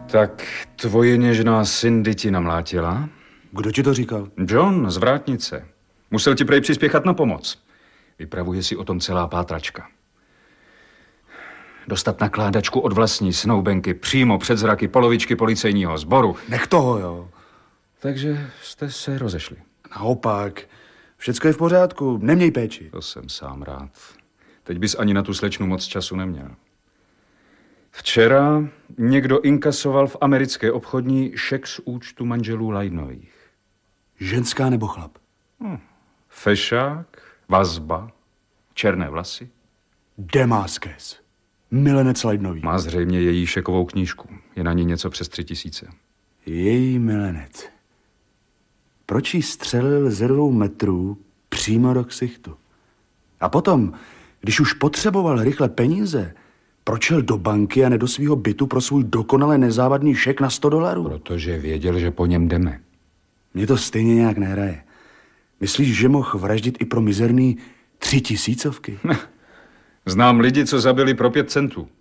Tak tvoje něžná Cindy ti namlátila? Kdo ti to říkal? John z Vrátnice. Musel ti prej přispěchat na pomoc. Vypravuje si o tom celá pátračka. Dostat nakládačku od vlastní snoubenky přímo před zraky polovičky policejního sboru. Nech toho, jo. Takže jste se rozešli. Naopak. Všecko je v pořádku. Neměj péči. To jsem sám rád. Teď bys ani na tu slečnu moc času neměl. Včera někdo inkasoval v americké obchodní šek z účtu manželů Lajnových. Ženská nebo chlap? Fešák, vazba, černé vlasy. Demáskes. Milenec Lajnový. Má zřejmě její šekovou knížku. Je na ní něco přes 3000. Její milenec. Proč jí střelil ze 2 metrů přímo do ksichtu? A potom, když už potřeboval rychle peníze, proč šel do banky a ne do svýho bytu pro svůj dokonale nezávadný šek na $100? Protože věděl, že po něm jdeme. Mně to stejně nějak nehraje. Myslíš, že mohl vraždit i pro mizerný 3000? Znám lidi, co zabili pro 5 centů.